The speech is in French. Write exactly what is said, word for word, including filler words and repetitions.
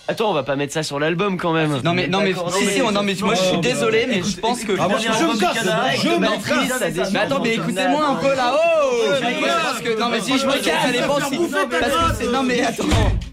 Attends, on va pas mettre ça sur l'album quand même. Non mais non mais si si non mais moi je suis désolé mais je pense que je me casse, je me casse. mais attends mais écoutez-moi un peu là. Oh parce que non mais si je me casse ça dépend si parce que c'est non mais attends.